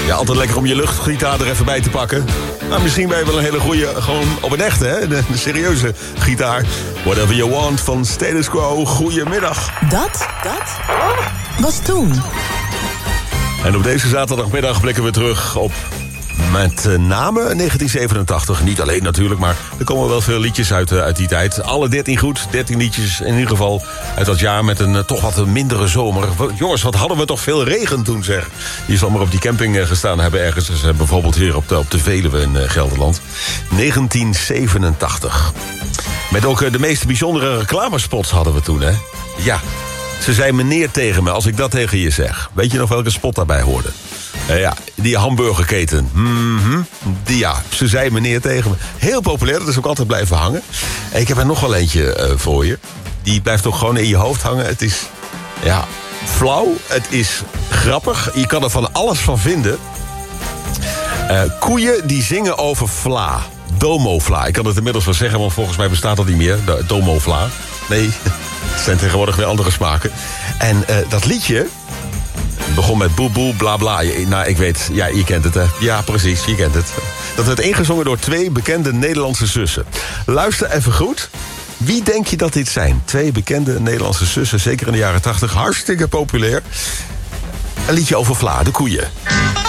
Ja, altijd lekker om je luchtgitaar er even bij te pakken. Maar misschien ben je wel een hele goeie, gewoon op een echte, hè? De serieuze gitaar. Whatever You Want van Status Quo. Goedemiddag. Dat was toen. En op deze zaterdagmiddag blikken we terug op met name 1987. Niet alleen natuurlijk, maar er komen wel veel liedjes uit die tijd. Alle 13 goed, 13 liedjes in ieder geval uit dat jaar met een toch wat mindere zomer. Jongens, wat hadden we toch veel regen toen, zeg. Die zal maar op die camping gestaan hebben ergens. Dus, bijvoorbeeld hier op de Veluwe in Gelderland. 1987. Met ook de meest bijzondere reclamespots hadden we toen, hè. Ja, ze zei meneer tegen me als ik dat tegen je zeg. Weet je nog welke spot daarbij hoorde? Ja, die hamburgerketen. Ze zei meneer tegen me. Heel populair, dat is ook altijd blijven hangen. Ik heb er nog wel eentje voor je. Die blijft ook gewoon in je hoofd hangen. Het is, flauw. Het is grappig. Je kan er van alles van vinden. Koeien die zingen over vla. Domofla. Ik kan het inmiddels wel zeggen, want volgens mij bestaat dat niet meer. Domofla. Nee, het zijn tegenwoordig weer andere smaken. En dat liedje begon met boe boe bla bla. Nou, ik weet, ja, je kent het, hè. Ja, precies, je kent het. Dat werd ingezongen door 2 bekende Nederlandse zussen. Luister even goed. Wie denk je dat dit zijn? 2 bekende Nederlandse zussen, zeker in de jaren 80. Hartstikke populair. Een liedje over vla, de koeien.